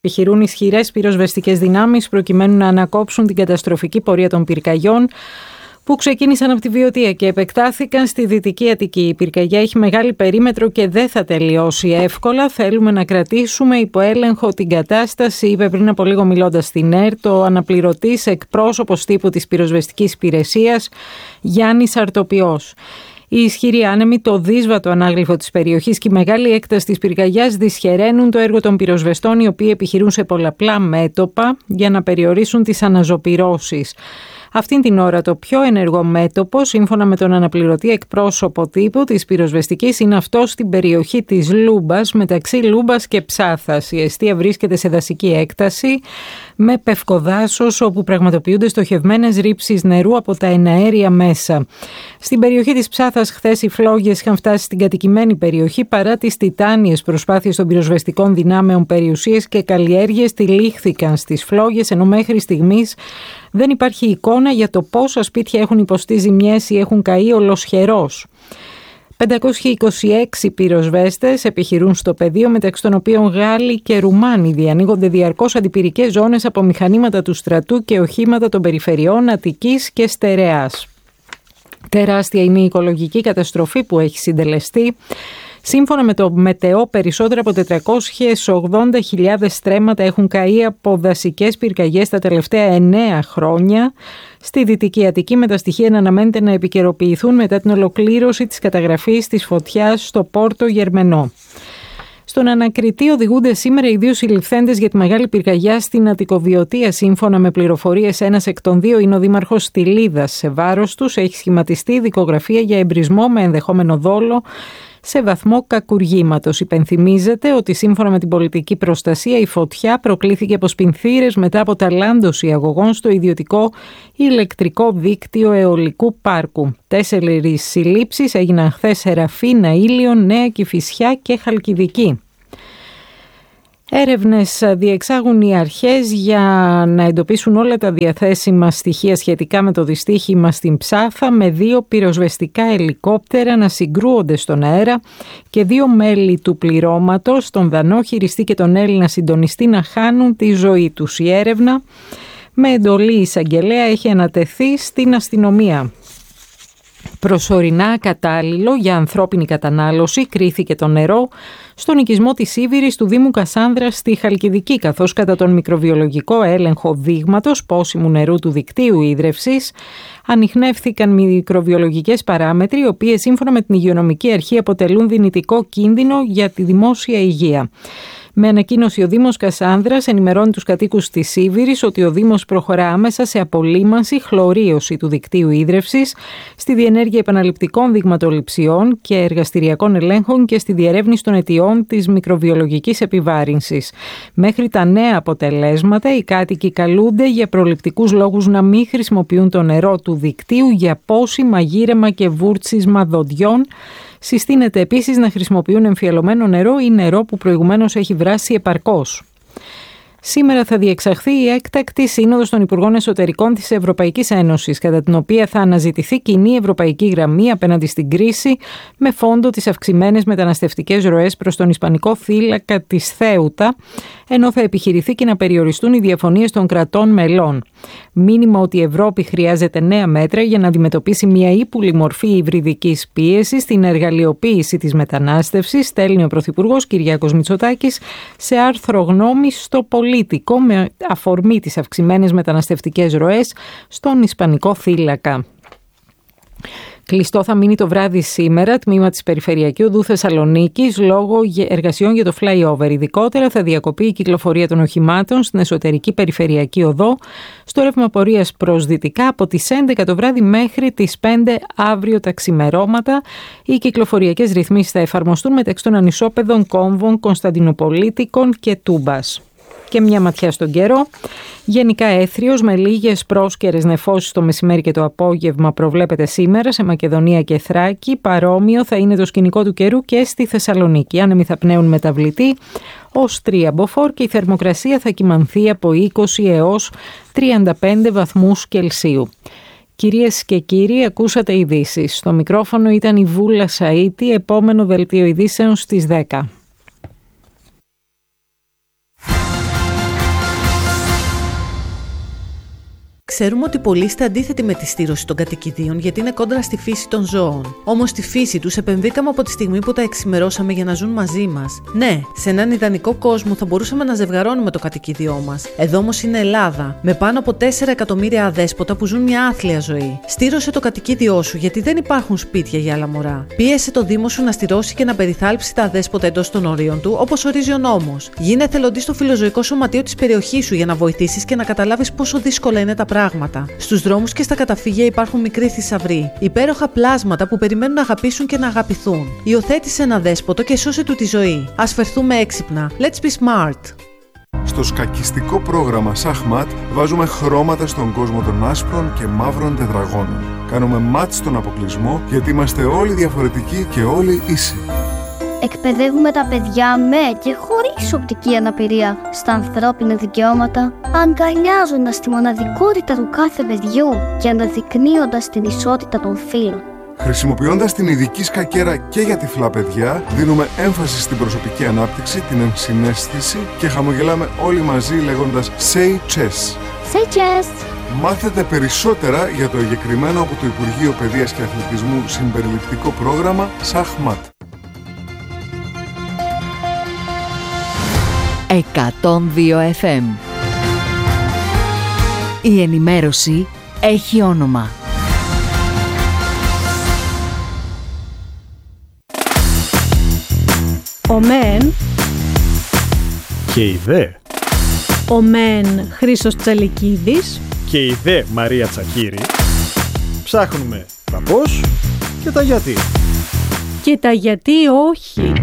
Επιχειρούν ισχυρές πυροσβεστικές δυνάμεις προκειμένου να ανακόψουν την καταστροφική πορεία των πυρκαγιών που ξεκίνησαν από τη Βιωτία και επεκτάθηκαν στη Δυτική Αττική. Η πυρκαγιά έχει μεγάλη περίμετρο και δεν θα τελειώσει εύκολα. Θέλουμε να κρατήσουμε υπό έλεγχο την κατάσταση, είπε πριν από λίγο μιλώντας στην ΕΡΤ ο αναπληρωτής εκπρόσωπος τύπου της πυροσβεστικής υπηρεσίας Γιάννης Αρτοπιός. Οι ισχυροί άνεμοι, το δύσβατο ανάγλυφο της περιοχής και η μεγάλη έκταση της πυρκαγιάς δυσχεραίνουν το έργο των πυροσβεστών, οι οποίοι επιχειρούν σε πολλαπλά μέτωπα για να περιορίσουν τις αναζωπυρώσεις. Αυτήν την ώρα το πιο ενεργό μέτωπο, σύμφωνα με τον αναπληρωτή εκπρόσωπο τύπου της πυροσβεστικής, είναι αυτό στην περιοχή της Λούμπας, μεταξύ Λούμπας και Ψάθας. Η εστία βρίσκεται σε δασική έκταση με πευκοδάσος, όπου πραγματοποιούνται στοχευμένες ρήψεις νερού από τα εναέρια μέσα. Στην περιοχή της Ψάθας χθες οι φλόγες είχαν φτάσει στην κατοικημένη περιοχή παρά τις τιτάνιες προσπάθειες των πυροσβεστικών δυνάμεων. Περιουσίες και καλλιέργειες τυλίχθηκαν στις φλόγες, ενώ μέχρι στιγμής δεν υπάρχει εικόνα για το πόσα σπίτια έχουν υποστεί ζημιές ή έχουν καεί ολοσχερός. 526 πυροσβέστες επιχειρούν στο πεδίο, μεταξύ των οποίων Γάλλοι και Ρουμάνοι. Διανοίγονται διαρκώς αντιπυρικές ζώνες από μηχανήματα του στρατού και οχήματα των περιφερειών Αττικής και Στερεάς. Τεράστια είναι η οικολογική καταστροφή που έχει συντελεστεί. Σύμφωνα με το ΜΕΤΕΟ, περισσότερα από 480.000 στρέμματα έχουν καεί από δασικές πυρκαγιές τα τελευταία 9 χρόνια. Στη Δυτική Αττική, με τα στοιχεία να αναμένεται να επικαιροποιηθούν μετά την ολοκλήρωση της καταγραφής της φωτιάς στο Πόρτο Γερμενό. Στον ανακριτή οδηγούνται σήμερα οι δύο συλληφθέντες για τη μεγάλη πυρκαγιά στην Αττικοβιωτία. Σύμφωνα με πληροφορίες, ένας εκ των δύο είναι ο δήμαρχος Στυλίδας. Σε βάρος τους έχει σχηματιστεί δικογραφία για εμπρισμό με ενδεχόμενο δόλο σε βαθμό κακουργήματος. Υπενθυμίζεται ότι σύμφωνα με την πολιτική προστασία η φωτιά προκλήθηκε από σπινθήρες μετά από ταλάντωση αγωγών στο ιδιωτικό ηλεκτρικό δίκτυο αιωλικού πάρκου. 4 συλλήψεις έγιναν χθες σε Ραφίνα, Ήλιον, Νέα Κηφισιά και Χαλκιδική. Έρευνες διεξάγουν οι αρχές για να εντοπίσουν όλα τα διαθέσιμα στοιχεία σχετικά με το δυστύχημα στην Ψάθα, με 2 πυροσβεστικά ελικόπτερα να συγκρούονται στον αέρα και 2 μέλη του πληρώματος, τον Δανό χειριστή και τον Έλληνα συντονιστή, να χάνουν τη ζωή τους. Η έρευνα με εντολή εισαγγελέα έχει ανατεθεί στην αστυνομία. Προσωρινά ακατάλληλο για ανθρώπινη κατανάλωση κρίθηκε το νερό στον οικισμό της Σίβηρης του Δήμου Κασάνδρας στη Χαλκιδική, καθώς κατά τον μικροβιολογικό έλεγχο δείγματος πόσιμου νερού του δικτύου ίδρευσης ανιχνεύθηκαν μικροβιολογικές παράμετροι, οι οποίες σύμφωνα με την Υγειονομική Αρχή αποτελούν δυνητικό κίνδυνο για τη δημόσια υγεία. Με ανακοίνωση, ο Δήμος Κασάνδρας ενημερώνει τους κατοίκους της Σίβηρης ότι ο Δήμος προχωρά άμεσα σε απολύμανση, χλωρίωση του δικτύου ίδρευσης, στη διενέργεια επαναληπτικών δειγματοληψιών και εργαστηριακών ελέγχων και στη διερεύνηση των αιτιών της μικροβιολογικής επιβάρυνσης. Μέχρι τα νέα αποτελέσματα, οι κάτοικοι καλούνται για προληπτικούς λόγους να μην χρησιμοποιούν το νερό του δικτύου για πόσιμα, γύρεμα και βούρτσισμα δοντιών. Συστήνεται επίσης να χρησιμοποιούν εμφιαλωμένο νερό ή νερό που προηγουμένως έχει βράσει επαρκώς. Σήμερα θα διεξαχθεί η έκτακτη σύνοδος των Υπουργών Εσωτερικών της Ευρωπαϊκής Ένωσης, κατά την οποία θα αναζητηθεί κοινή ευρωπαϊκή γραμμή απέναντι στην κρίση, με φόντο τις αυξημένες μεταναστευτικές ροές προς τον Ισπανικό θύλακα της Θέουτα, ενώ θα επιχειρηθεί και να περιοριστούν οι διαφωνίες των κρατών μελών. Μήνυμα ότι η Ευρώπη χρειάζεται νέα μέτρα για να αντιμετωπίσει μια ύπουλη μορφή υβριδικής πίεσης, την εργαλειοποίηση της μετανάστευσης, στέλνει ο Πρωθυπουργός Κυριάκος Μητσοτάκης σε άρθρο γνώμης στο Πολίτικο με αφορμή τις αυξημένες μεταναστευτικές ροές στον Ισπανικό θύλακα. Κλειστό θα μείνει το βράδυ σήμερα τμήμα της Περιφερειακή Οδού Θεσσαλονίκης λόγω εργασιών για το flyover. Ειδικότερα θα διακοπεί η κυκλοφορία των οχημάτων στην εσωτερική Περιφερειακή Οδό στο ρεύμα πορείας προς δυτικά από τις 11 το βράδυ μέχρι τις 5 αύριο τα ξημερώματα. Οι κυκλοφοριακές ρυθμίσεις θα εφαρμοστούν μεταξύ των ανισόπεδων Κόμβων, Κωνσταντινοπολίτικων και Τούμπας. Και μια ματιά στον καιρό. Γενικά έθριος με λίγες πρόσκαιρες νεφώσεις το μεσημέρι και το απόγευμα προβλέπεται σήμερα σε Μακεδονία και Θράκη. Παρόμοιο θα είναι το σκηνικό του καιρού και στη Θεσσαλονίκη. Άνεμοι θα πνέουν μεταβλητή ως 3 μποφόρ και η θερμοκρασία θα κυμανθεί από 20 έως 35 βαθμούς Κελσίου. Κυρίες και κύριοι, ακούσατε ειδήσεις. Στο μικρόφωνο ήταν η Βούλα Σαΐτη, επόμενο δελτίο ειδήσεων στις 10. Ξέρουμε ότι πολλοί είστε αντίθετοι με τη στήρωση των κατοικιδίων γιατί είναι κόντρα στη φύση των ζώων. Όμως στη φύση τους επεμβήκαμε από τη στιγμή που τα εξημερώσαμε για να ζουν μαζί μας. Ναι, σε έναν ιδανικό κόσμο θα μπορούσαμε να ζευγαρώνουμε το κατοικίδιό μας. Εδώ όμως είναι Ελλάδα, με πάνω από 4 εκατομμύρια αδέσποτα που ζουν μια άθλια ζωή. Στήρωσε το κατοικίδιό σου γιατί δεν υπάρχουν σπίτια για άλλα μωρά. Πίεσε το Δήμο σου να στηρώσει και να περιθάλψει τα αδέσποτα εντός των ορίων του, όπως ορίζει ο νόμος. Γίνε εθελοντής στο φιλοζωικό σωματείο της περιοχής σου για να βοηθήσεις και να καταλάβεις πόσο δύσκολα είναι τα πράγματα. Στους δρόμους και στα καταφύγια υπάρχουν μικροί θησαυροί, υπέροχα πλάσματα που περιμένουν να αγαπήσουν και να αγαπηθούν. Υιοθέτησε ένα δέσποτο και σώσε του τη ζωή. Ας φερθούμε έξυπνα. Let's be smart. Στο σκακιστικό πρόγραμμα Σαχμάτ βάζουμε χρώματα στον κόσμο των άσπρων και μαύρων τετραγώνων. Κάνουμε μάτ στον αποκλεισμό γιατί είμαστε όλοι διαφορετικοί και όλοι ίσοι. Εκπαιδεύουμε τα παιδιά με και χωρίς οπτική αναπηρία στα ανθρώπινα δικαιώματα, αγκαλιάζοντας τη μοναδικότητα του κάθε παιδιού και αναδεικνύοντας την ισότητα των φύλων. Χρησιμοποιώντας την ειδική σκακέρα και για τυφλά παιδιά, δίνουμε έμφαση στην προσωπική ανάπτυξη, την ενσυναίσθηση και χαμογελάμε όλοι μαζί λέγοντας Say Chess. Say Chess! Μάθετε περισσότερα για το εγκεκριμένο από το Υπουργείο Παιδείας και Αθλητισμού συμπεριληπτικό πρόγραμμα Σαχμάτ. 102 FM. Η ενημέρωση έχει όνομα. Ο μεν και η δε. Ο μεν Χρήστος Τσαλικίδης Και η δε Μαρία Τσακύρη. Ψάχνουμε τα πώς και τα γιατί. Και τα γιατί όχι.